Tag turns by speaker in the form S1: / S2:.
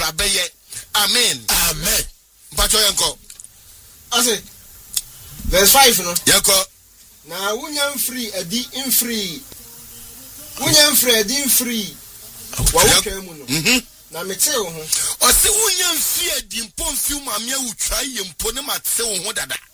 S1: abrabeye. Amen.
S2: Amen.
S1: Mpacho yenko.
S3: Ase. Verse 5 no.
S1: Yenko.
S3: Na wunyam free adi in free. Wunyam free adi in free. Wa wutwa mu no. Na mete wo ho.
S1: O se wunyam free adi mpom fi ma me awutwa ye mpo ne mate wo ho dada.